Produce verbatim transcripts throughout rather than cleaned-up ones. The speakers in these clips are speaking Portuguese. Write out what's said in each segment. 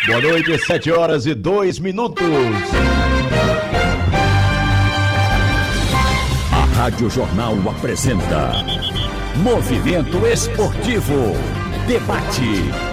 Boa noite, sete horas e dois minutos. A Rádio Jornal apresenta Movimento Esportivo. Debate.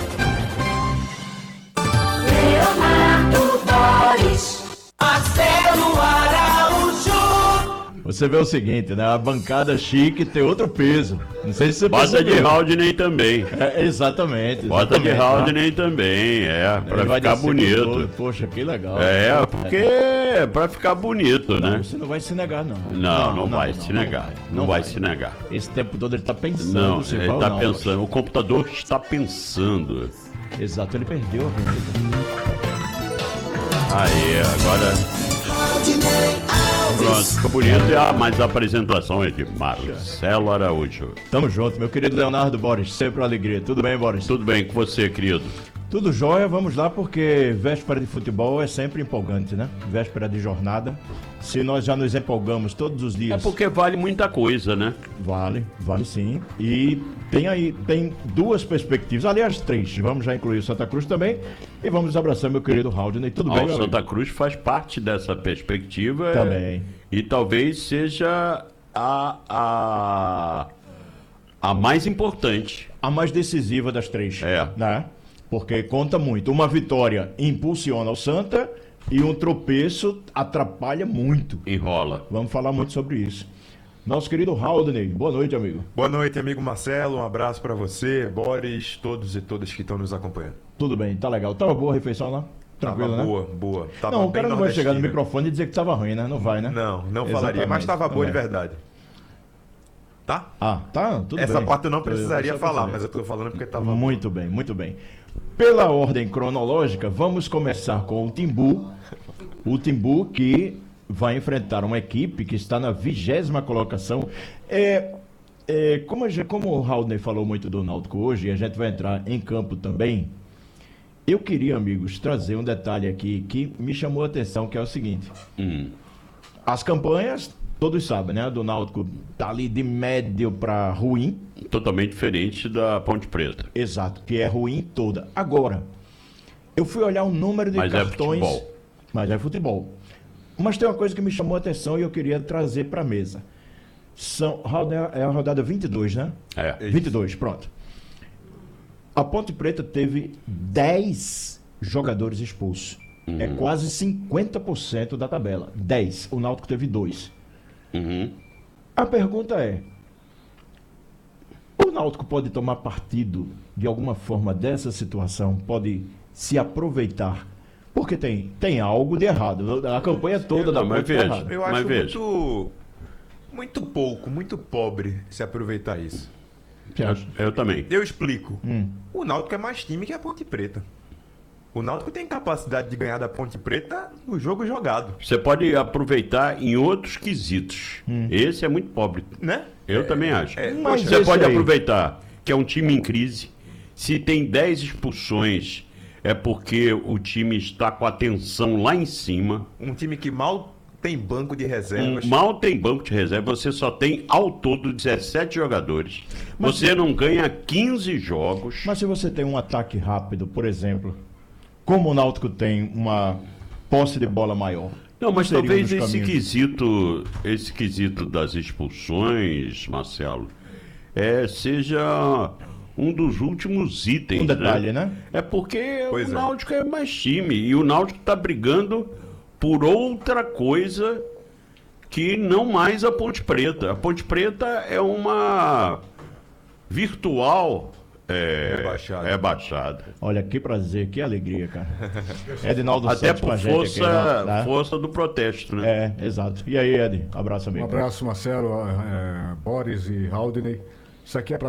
Leonardo Boris, Marcelo Araújo. Você vê o seguinte, né? A bancada chique tem outro peso. Não sei se você Bota percebeu. de Haldney também. É, exatamente. Bota de exatamente, Haldney também, é, tá? pra Ele vai ficar descer bonito. com todo. Poxa, que legal. É, porque é pra ficar bonito, Não, né? você não vai se negar, não. Não, não vai se negar. Não vai se negar. Esse tempo todo ele tá pensando. Não, se ele vai ou tá não. pensando, o computador está pensando. Exato, ele perdeu a vida. Aí, agora. Pronto, ficou bonito. E a mais a apresentação é de Marcelo Araújo. Tamo junto, meu querido Leonardo Boris. Sempre uma alegria. Tudo bem, Boris? Tudo bem com você, querido? Tudo jóia, vamos lá, porque véspera de futebol é sempre empolgante, né? Véspera de jornada. Se nós já nos empolgamos todos os É dias, porque vale muita coisa, né? vale, vale sim. E tem aí, tem duas perspectivas, aliás, três. Vamos já incluir o Santa Cruz também. E vamos abraçar meu querido Haldney. Tudo Ah, bem, o meu Santa amigo? Cruz faz parte dessa perspectiva. é, Também. E talvez seja a, a, a mais importante. A mais decisiva das três. É. Né? Porque conta muito. Uma vitória impulsiona o Santa e um tropeço atrapalha muito. Enrola. Vamos falar muito sobre isso. Nosso querido Haldney, boa noite, amigo. Boa noite, amigo Marcelo. Um abraço pra você, Boris, todos e todas que estão nos acompanhando. Tudo bem, tá legal. Tava boa a refeição lá? Tranquilo, Tava né? boa, boa. Tava Não, o bem cara não vai chegar no nordestina. microfone e dizer que tava ruim, né? Não vai, né? Não, não falaria, Exatamente. mas tava boa Não de é. verdade. Tá? Ah, tá, tudo Essa bem. parte eu não precisaria Eu- eu falar, percebi. mas eu tô falando porque tava boa. Muito bem, muito bem. Pela ordem cronológica, vamos começar com o Timbu. O Timbu que vai enfrentar uma equipe que está na vigésima colocação. É, é, como, a gente- como o Haldney falou muito do Náutico hoje, e a gente vai entrar em campo também, eu queria, amigos, trazer um detalhe aqui que me chamou a atenção, que é o seguinte. Hum. As campanhas, todos sabem, né? Do Náutico tá ali de médio para ruim. Totalmente diferente da Ponte Preta. Exato, que é ruim toda. Agora, eu fui olhar o número de Mas é cartões. futebol. Mas é futebol. Mas tem uma coisa que me chamou a atenção e eu queria trazer para a mesa. São, roda- é a rodada vinte e dois, né? É. vinte e dois, pronto. A Ponte Preta teve dez jogadores expulsos. É quase cinquenta por cento da tabela. dez. O Náutico teve dois. Uhum. A pergunta é: o Náutico pode tomar partido de alguma forma dessa situação? Pode se aproveitar? Porque tem, tem algo de errado. A campanha toda da Não, mas Ponte tá veja. errada. Eu Mas acho veja. muito, muito pouco, muito pobre se aproveitar isso. Você acha? Eu, eu também. Eu explico. Hum. O Náutico é mais time que a Ponte Preta. O Náutico tem capacidade de ganhar da Ponte Preta no jogo jogado, Você pode aproveitar em outros quesitos. Esse é muito pobre. né? Eu também acho. é, Mas Você esse pode aí- aproveitar que é um time em crise. Se tem dez expulsões, é porque o time está com a tensão lá em cima. Um time que mal tem banco de Um, reservas. mal tem banco de reserva, você só tem ao todo dezessete jogadores. Mas- Você não ganha quinze jogos. Mas se você tem um ataque rápido, por exemplo, como o Náutico tem uma posse de bola maior. Não, mas seria um talvez dos esse caminhos? quesito, esse quesito das expulsões, Marcelo, é, seja um dos últimos itens. Um detalhe, né? É porque Pois o é. Náutico é mais time e o Náutico está brigando por outra coisa que não mais a Ponte Preta. A Ponte Preta é uma virtual é, Rebaixada. rebaixada. Olha, que prazer, que alegria, cara. Edinaldo Até Santos com por a gente força, aqui, né? força do protesto, né? É, exato. E aí, Ed? Abraço, Um amigo. abraço, Marcelo, eh, Boris e Haldney. Isso aqui é para